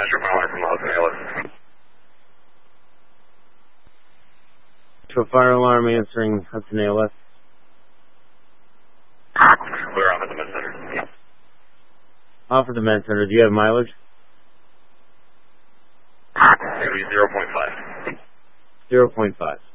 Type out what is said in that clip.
Metro Fire from the Hudson ALS. To a fire alarm answering Hudson ALS. We're off at the Med Center. Off at the Med Center. Do you have mileage? It'll be 0.5. 0.5.